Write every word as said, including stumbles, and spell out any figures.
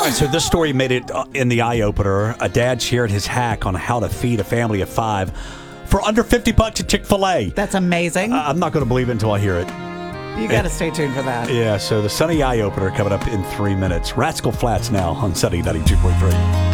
right, so this story made it uh, in the eye opener. A dad shared his hack on how to feed a family of five for under fifty bucks at Chick-fil-A. That's amazing. Uh, I'm not going to believe it until I hear it. You got to stay tuned for that. Yeah, so the Sunny eye opener coming up in three minutes. Rascal Flats now on Sunny ninety-two point three.